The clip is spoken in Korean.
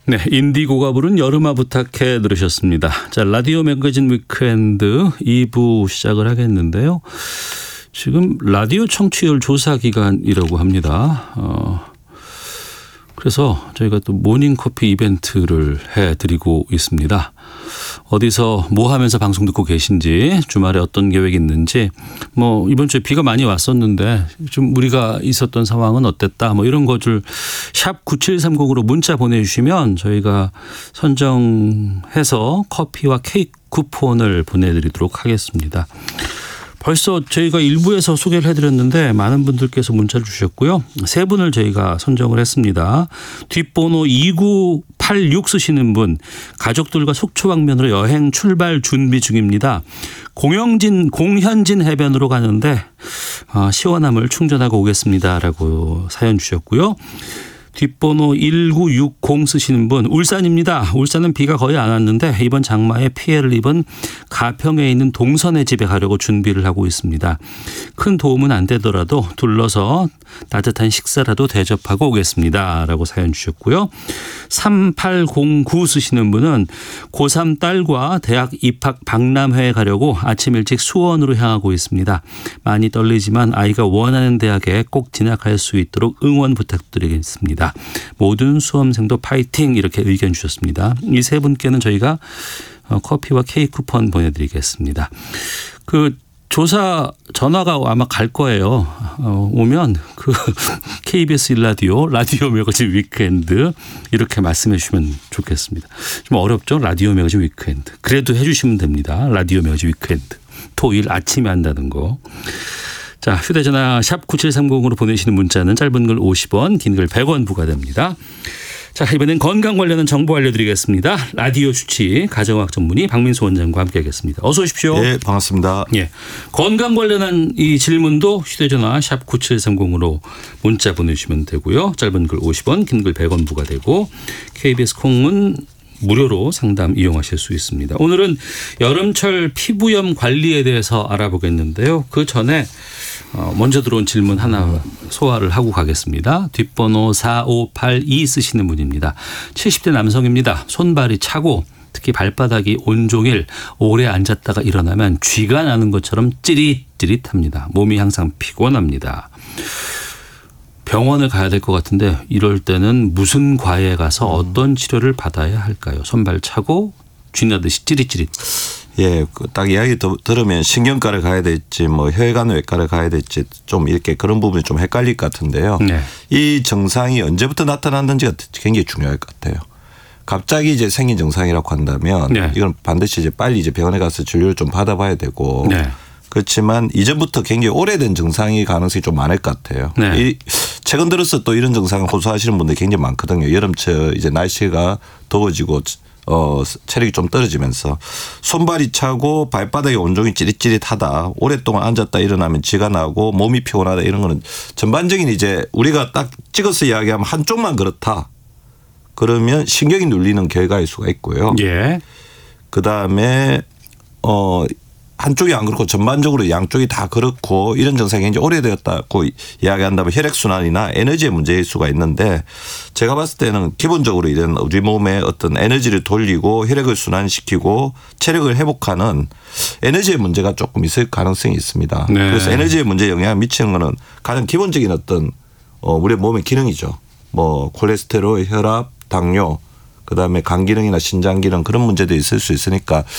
네, 인디고가 부른 여름아 부탁해 들으셨습니다. 자, 라디오 매거진 위크엔드 2부 시작을 하겠는데요. 지금 라디오 청취율 조사 기간이라고 합니다. 그래서 저희가 또 모닝커피 이벤트를 해드리고 있습니다. 어디서 뭐 하면서 방송 듣고 계신지, 주말에 어떤 계획이 있는지, 뭐 이번 주에 비가 많이 왔었는데 좀 우리가 있었던 상황은 어땠다, 뭐 이런 것을 샵 9730으로 문자 보내주시면 저희가 선정해서 커피와 케이크 쿠폰을 보내드리도록 하겠습니다. 벌써 저희가 1부에서 소개를 해드렸는데 많은 분들께서 문자를 주셨고요. 세 분을 저희가 선정을 했습니다. 뒷번호 2986 쓰시는 분, 가족들과 속초방면으로 여행 출발 준비 중입니다. 공현진 해변으로 가는데 시원함을 충전하고 오겠습니다라고 사연 주셨고요. 뒷번호 1960 쓰시는 분, 울산입니다. 울산은 비가 거의 안 왔는데 이번 장마에 피해를 입은 가평에 있는 동선의 집에 가려고 준비를 하고 있습니다. 큰 도움은 안 되더라도 둘러서 따뜻한 식사라도 대접하고 오겠습니다 라고 사연 주셨고요. 3809 쓰시는 분은 고3 딸과 대학 입학 박람회에 가려고 아침 일찍 수원으로 향하고 있습니다. 많이 떨리지만 아이가 원하는 대학에 꼭 진학할 수 있도록 응원 부탁드리겠습니다. 모든 수험생도 파이팅, 이렇게 의견 주셨습니다. 이 세 분께는 저희가 커피와 케이크 쿠폰 보내드리겠습니다. 그 조사 전화가 아마 갈 거예요. 오면 그 KBS 라디오 매거진 위크엔드 이렇게 말씀해 주시면 좋겠습니다. 좀 어렵죠? 라디오 매거진 위크엔드. 그래도 해 주시면 됩니다. 라디오 매거진 위크엔드. 토요일 아침에 한다는 거. 자, 휴대전화 샵 9730으로 보내시는 문자는 짧은 글 50원, 긴 글 100원 부과됩니다. 자, 이번엔 건강 관련한 정보 알려드리겠습니다. 라디오 주치 가정의학 전문의 박민수 원장과 함께하겠습니다. 어서 오십시오. 네, 반갑습니다. 예, 건강 관련한 이 질문도 휴대전화 샵 9730으로 문자 보내주시면 되고요. 짧은 글 50원, 긴 글 100원 부과되고 KBS 콩은 무료로 상담 이용하실 수 있습니다. 오늘은 여름철 피부염 관리에 대해서 알아보겠는데요. 그 전에 먼저 들어온 질문 하나 소화를 하고 가겠습니다. 뒷번호 4582 쓰시는 분입니다. 70대 남성입니다. 손발이 차고 특히 발바닥이 온종일 오래 앉았다가 일어나면 쥐가 나는 것처럼 찌릿찌릿합니다. 몸이 항상 피곤합니다. 병원을 가야 될 것 같은데 이럴 때는 무슨 과에 가서 어떤 치료를 받아야 할까요? 손발 차고 쥐나듯이 찌릿찌릿. 예, 딱 이야기 들으면 신경과를 가야 될지 뭐 혈관 외과를 가야 될지 좀 이렇게 그런 부분이 좀 헷갈릴 것 같은데요. 네. 이 증상이 언제부터 나타났는지가 굉장히 중요할 것 같아요. 갑자기 이제 생긴 증상이라고 한다면 네. 이건 반드시 이제 빨리 이제 병원에 가서 진료를 좀 받아봐야 되고. 네. 그렇지만 이전부터 굉장히 오래된 증상이 가능성이 좀 많을 것 같아요. 네. 최근 들어서 또 이런 증상을 호소하시는 분들이 굉장히 많거든요. 여름철 이제 날씨가 더워지고 체력이 좀 떨어지면서 손발이 차고 발바닥이 온종일 찌릿찌릿하다. 오랫동안 앉았다 일어나면 쥐가 나고 몸이 피곤하다, 이런 거는 전반적인 이제 우리가 딱 찍어서 이야기하면 한쪽만 그렇다. 그러면 신경이 눌리는 결과일 수가 있고요. 예. 그다음에 한쪽이 안 그렇고 전반적으로 양쪽이 다 그렇고 이런 증상이 이제 오래되었다고 이야기한다면 혈액순환이나 에너지의 문제일 수가 있는데, 제가 봤을 때는 기본적으로 이런 우리 몸에 어떤 에너지를 돌리고 혈액을 순환시키고 체력을 회복하는 에너지의 문제가 조금 있을 가능성이 있습니다. 네. 그래서 에너지의 문제에 영향을 미치는 거는 가장 기본적인 어떤 우리 몸의 기능이죠. 뭐 콜레스테롤, 혈압, 당뇨, 그다음에 간 기능이나 신장 기능, 그런 문제도 있을 수 있으니까